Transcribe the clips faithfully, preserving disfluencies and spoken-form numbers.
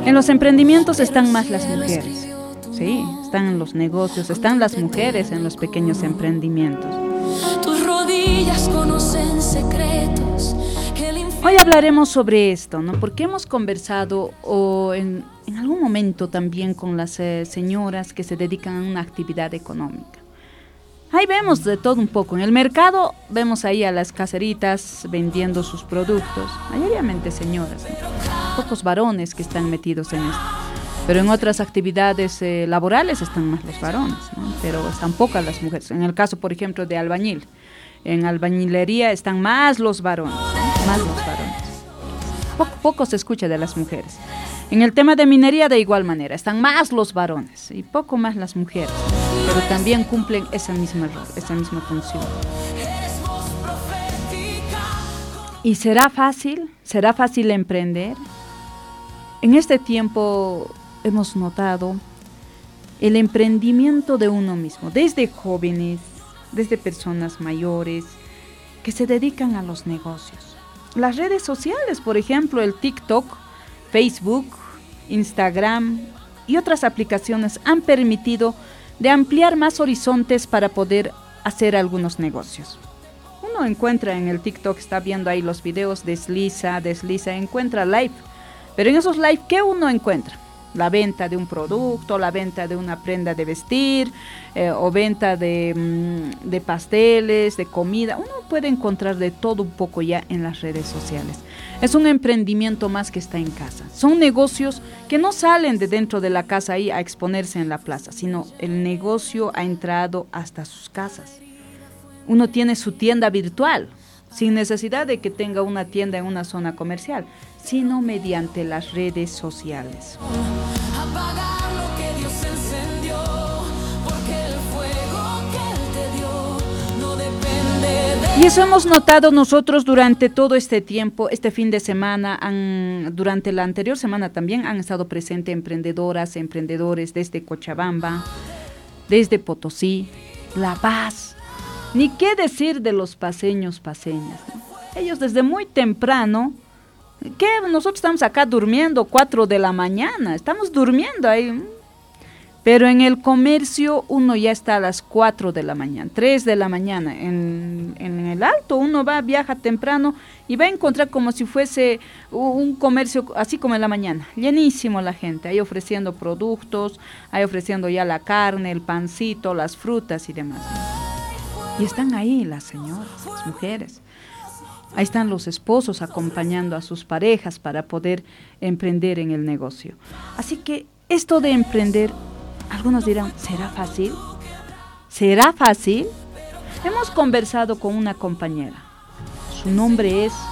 En los emprendimientos están más las mujeres, sí, están en los negocios, están las mujeres en los pequeños emprendimientos. Tus rodillas conocen secretos. Hoy hablaremos sobre esto, ¿no? Porque hemos conversado o en, en algún momento también con las eh, señoras que se dedican a una actividad económica. Ahí vemos de todo un poco. En el mercado vemos ahí a las caseritas vendiendo sus productos, mayoritariamente señoras, ¿no? Pocos varones que están metidos en esto. Pero en otras actividades eh, laborales están más los varones, ¿no? Pero están pocas las mujeres. En el caso, por ejemplo, de albañil. En albañilería están más los varones, ¿no? Más los varones. Poco, poco se escucha de las mujeres. En el tema de minería de igual manera, están más los varones y poco más las mujeres, pero también cumplen esa misma rol, esa misma función. ¿Y será fácil? ¿Será fácil emprender? En este tiempo hemos notado el emprendimiento de uno mismo, desde jóvenes, desde personas mayores que se dedican a los negocios. Las redes sociales, por ejemplo, el TikTok, Facebook, Instagram y otras aplicaciones han permitido de ampliar más horizontes para poder hacer algunos negocios. Uno encuentra en el TikTok, está viendo ahí los videos, desliza, desliza, encuentra live. Pero en esos live, ¿qué uno encuentra? La venta de un producto, la venta de una prenda de vestir, eh, o venta de, mm, de pasteles, de comida. Uno puede encontrar de todo un poco ya en las redes sociales. Es un emprendimiento más que está en casa. Son negocios que no salen de dentro de la casa ahí a exponerse en la plaza, sino el negocio ha entrado hasta sus casas. Uno tiene su tienda virtual, sin necesidad de que tenga una tienda en una zona comercial, sino mediante las redes sociales. Apagar lo que Dios encendió, porque el fuego que Él te dio no depende de... Y eso hemos notado nosotros durante todo este tiempo, este fin de semana, han, durante la anterior semana también han estado presentes emprendedoras, emprendedores desde Cochabamba, desde Potosí, La Paz, ni qué decir de los paseños, paseñas, ¿no? Ellos desde muy temprano, que nosotros estamos acá durmiendo cuatro de la mañana, estamos durmiendo ahí, pero en el comercio uno ya está a las cuatro de la mañana, tres de la mañana, en, en el Alto uno va, viaja temprano y va a encontrar como si fuese un comercio así como en la mañana, llenísimo la gente, ahí ofreciendo productos, ahí ofreciendo ya la carne, el pancito, las frutas y demás. Y están ahí las señoras, las mujeres. Ahí están los esposos acompañando a sus parejas para poder emprender en el negocio. Así que esto de emprender, algunos dirán, ¿será fácil? ¿Será fácil? Hemos conversado con una compañera. Su nombre es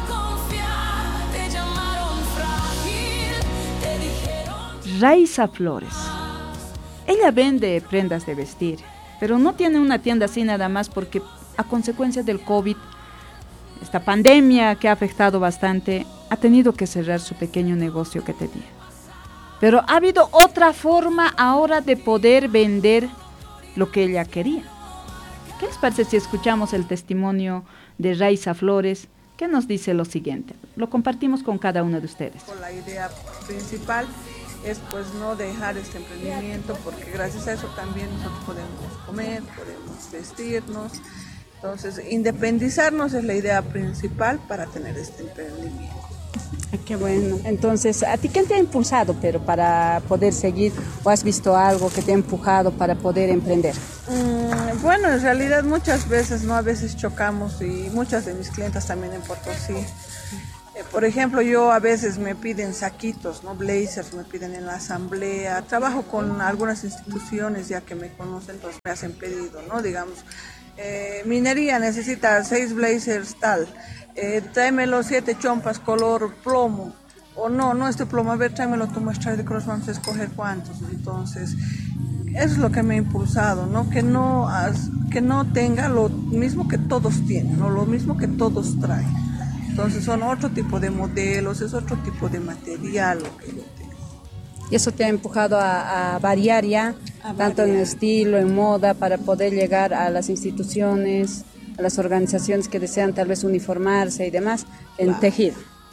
Raiza Flores. Ella vende prendas de vestir, pero no tiene una tienda así nada más porque a consecuencia del COVID, esta pandemia que ha afectado bastante, ha tenido que cerrar su pequeño negocio que tenía. Pero ha habido otra forma ahora de poder vender lo que ella quería. ¿Qué les parece si escuchamos el testimonio de Raiza Flores, que nos dice lo siguiente? Lo compartimos con cada uno de ustedes. La idea principal es pues no dejar este emprendimiento, porque gracias a eso también nosotros podemos comer, podemos vestirnos. Entonces, independizarnos es la idea principal para tener este emprendimiento. Qué bueno. Entonces, ¿a ti quién te ha impulsado pero para poder seguir, o has visto algo que te ha empujado para poder emprender? Mm, bueno, en realidad muchas veces, ¿no? A veces chocamos, y muchas de mis clientas también en Potosí. Eh, por ejemplo, yo a veces me piden saquitos, ¿no? Blazers, me piden en la asamblea. Trabajo con algunas instituciones ya que me conocen, entonces me hacen pedido, ¿no? Digamos, eh, minería necesita seis blazers tal. Eh, tráeme los siete chompas color plomo, o no, no este plomo, a ver, tráemelo tu muestra de colores, vamos a escoger cuántos. Entonces, eso es lo que me ha impulsado, ¿no? Que no, que no tenga lo mismo que todos tienen, o lo mismo que todos traen. Entonces son otro tipo de modelos, es otro tipo de material lo que yo tengo. Y eso te ha empujado a, a variar ya, a tanto variar en estilo, en moda, para poder llegar a las instituciones, a las organizaciones que desean tal vez uniformarse y demás, en claro. tejido.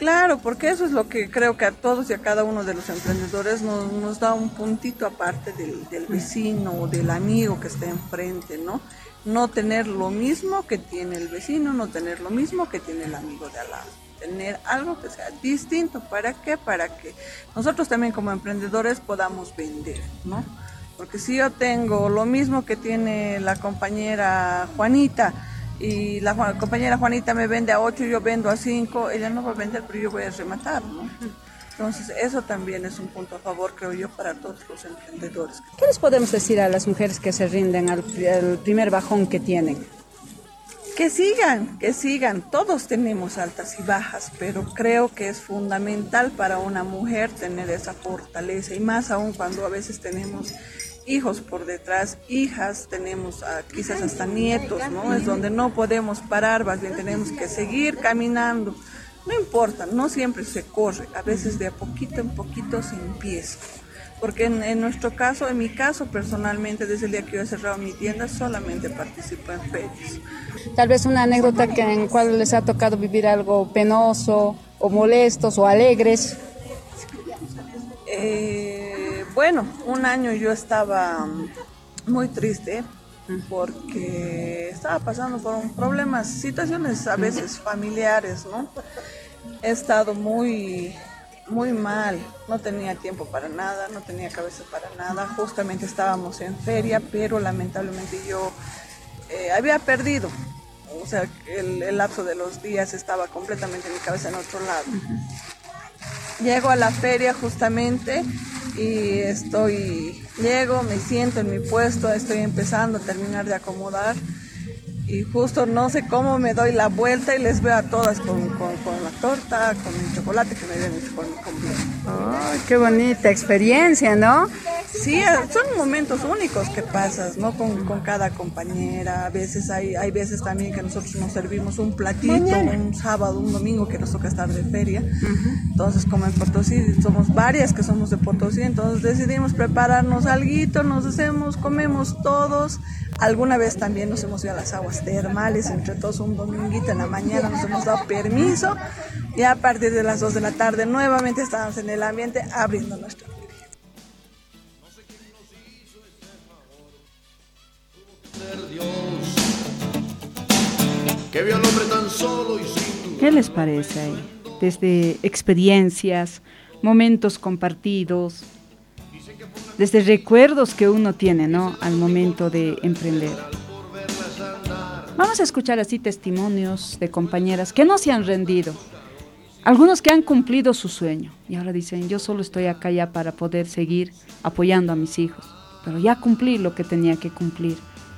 Claro, porque eso es lo que creo que a todos y a cada uno de los emprendedores nos, nos da un puntito aparte del, del vecino o del amigo que está enfrente, ¿no? No tener lo mismo que tiene el vecino, no tener lo mismo que tiene el amigo de al lado. Tener algo que sea distinto. ¿Para qué? Para que nosotros también como emprendedores podamos vender, ¿no? Porque si yo tengo lo mismo que tiene la compañera Juanita, y la Juan, compañera Juanita me vende a ocho y yo vendo a cinco, ella no va a vender, pero yo voy a rematar, ¿no? Entonces eso también es un punto a favor, creo yo, para todos los emprendedores. ¿Qué les podemos decir a las mujeres que se rinden al, al primer bajón que tienen? Que sigan, que sigan, todos tenemos altas y bajas, pero creo que es fundamental para una mujer tener esa fortaleza, y más aún cuando a veces tenemos hijos por detrás, hijas, tenemos uh, quizás hasta nietos, ¿no? Es donde no podemos parar, más bien tenemos que seguir caminando. No importa, no siempre se corre, a veces de a poquito en poquito se empieza. Porque en, en nuestro caso, en mi caso personalmente, desde el día que yo he cerrado mi tienda, solamente participo en ferias. Tal vez una anécdota que en cual les ha tocado vivir algo penoso, o molestos, o alegres. Eh, bueno, un año yo estaba muy triste porque estaba pasando por un problemas, situaciones a veces familiares, ¿no? He estado muy, muy mal, no tenía tiempo para nada, no tenía cabeza para nada, justamente estábamos en feria, pero lamentablemente yo eh, había perdido, o sea, el, el lapso de los días estaba completamente mi cabeza en otro lado. Llego a la feria justamente y estoy, llego, me siento en mi puesto, estoy empezando a terminar de acomodar y justo no sé cómo me doy la vuelta y les veo a todas con, con, con la torta, con el chocolate que me habían hecho por mi cumpleaños. ¡Ay, qué bonita experiencia!, ¿no? Sí, son momentos únicos que pasas, ¿no? Con, con cada compañera. A veces hay, hay veces también que nosotros nos servimos un platito, Mañana. un sábado, un domingo que nos toca estar de feria. Uh-huh. Entonces, como en Potosí, somos varias que somos de Potosí, entonces decidimos prepararnos alguito, nos hacemos, comemos todos. Alguna vez también nos hemos ido a las aguas termales, entre todos un dominguito en la mañana nos hemos dado permiso y a partir de las dos de la tarde nuevamente estábamos en el ambiente abriendo nuestro feria. ¿Qué les parece ahí? Desde experiencias, momentos compartidos, desde recuerdos que uno tiene, ¿no?, al momento de emprender. Vamos a escuchar así testimonios de compañeras que no se han rendido, algunos que han cumplido su sueño y ahora dicen, yo solo estoy acá ya para poder seguir apoyando a mis hijos, pero ya cumplí lo que tenía que cumplir.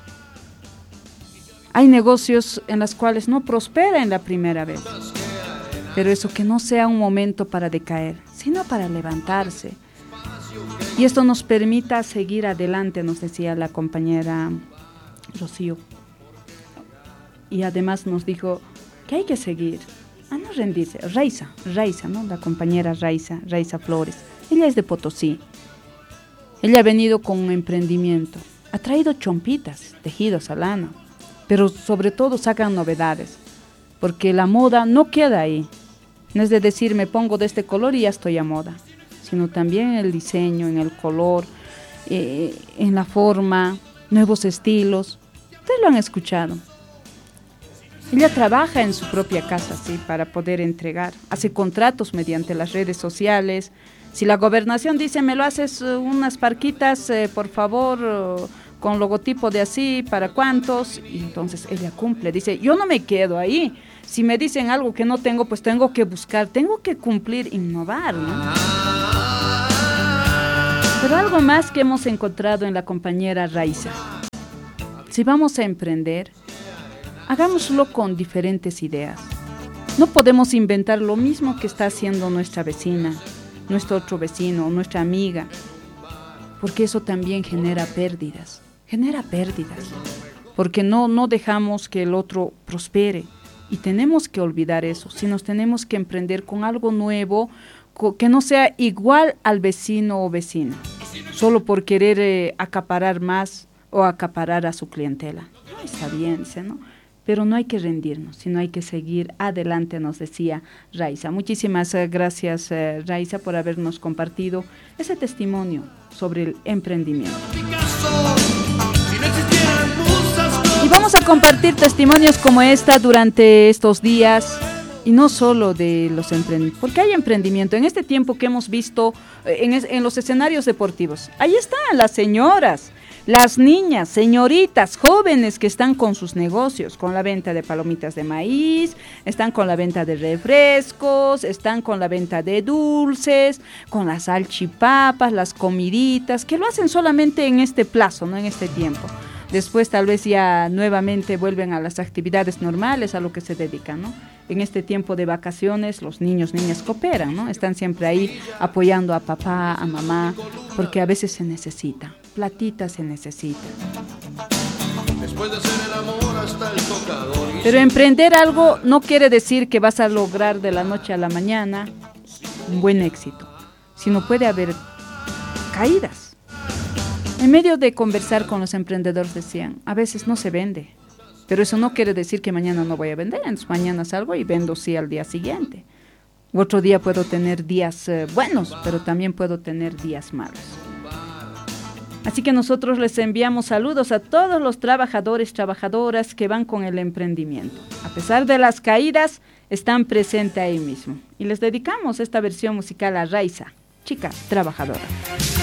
Hay negocios en los cuales no prospera en la primera vez, pero eso que no sea un momento para decaer, sino para levantarse. Y esto nos permita seguir adelante, nos decía la compañera Rocío. Y además nos dijo que hay que seguir, a no rendirse. Raiza, Raiza, ¿no? La compañera Raiza, Raiza Flores. Ella es de Potosí. Ella ha venido con un emprendimiento. Ha traído chompitas, tejidos a lana, pero sobre todo sacan novedades, porque la moda no queda ahí. No es de decir, me pongo de este color y ya estoy a moda, sino también en el diseño, en el color, eh, en la forma, nuevos estilos. Ustedes lo han escuchado. Ella trabaja en su propia casa, sí, para poder entregar. Hace contratos mediante las redes sociales. Si la gobernación dice, me lo haces uh, unas parquitas, eh, por favor, uh, con logotipo de así, ¿para cuántos? Y entonces ella cumple. Dice, yo no me quedo ahí. Si me dicen algo que no tengo, pues tengo que buscar, tengo que cumplir, innovar, ¿no? Pero algo más que hemos encontrado en la compañera Raiza. Si vamos a emprender, hagámoslo con diferentes ideas. No podemos inventar lo mismo que está haciendo nuestra vecina, nuestro otro vecino, nuestra amiga, porque eso también genera pérdidas, genera pérdidas, porque no, no dejamos que el otro prospere. Y tenemos que olvidar eso, si nos tenemos que emprender con algo nuevo, que no sea igual al vecino o vecina, solo por querer eh, acaparar más o acaparar a su clientela. No está bien, ¿sí, no? pero no hay que rendirnos, sino hay que seguir adelante, nos decía Raiza. Muchísimas eh, gracias, eh, Raiza, por habernos compartido ese testimonio sobre el emprendimiento. Y vamos a compartir testimonios como esta durante estos días, y no solo de los emprendimientos, porque hay emprendimiento. En este tiempo que hemos visto eh, en, es, en los escenarios deportivos, ahí están las señoras, las niñas, señoritas, jóvenes que están con sus negocios, con la venta de palomitas de maíz, están con la venta de refrescos, están con la venta de dulces, con las salchipapas, las comiditas, que lo hacen solamente en este plazo, no en este tiempo. Después tal vez ya nuevamente vuelven a las actividades normales a lo que se dedican, ¿no? En este tiempo de vacaciones los niños, niñas cooperan, ¿no? Están siempre ahí apoyando a papá, a mamá, porque a veces se necesita, platita se necesita. Pero emprender algo no quiere decir que vas a lograr de la noche a la mañana un buen éxito, sino puede haber caídas. En medio de conversar con los emprendedores decían, a veces no se vende, pero eso no quiere decir que mañana no voy a vender, entonces mañana salgo y vendo sí al día siguiente. Otro día puedo tener días eh, buenos, pero también puedo tener días malos. Así que nosotros les enviamos saludos a todos los trabajadores, trabajadoras que van con el emprendimiento. A pesar de las caídas, están presentes ahí mismo. Y les dedicamos esta versión musical a Raiza, chica trabajadora.